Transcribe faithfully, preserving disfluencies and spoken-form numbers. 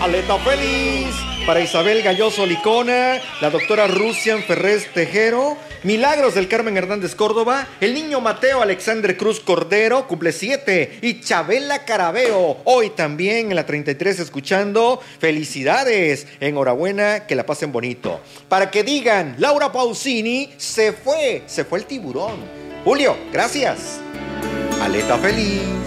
Aleta feliz para Isabel Galloso Licona, la doctora Rusian Ferrés Tejero, Milagros del Carmen Hernández Córdoba, el niño Mateo Alexander Cruz Cordero, cumple siete, y Chabela Carabeo, hoy también en la treinta y tres escuchando. Felicidades, enhorabuena, que la pasen bonito. Para que digan, Laura Pausini, se fue, se fue el tiburón. Julio, gracias. Aleta feliz.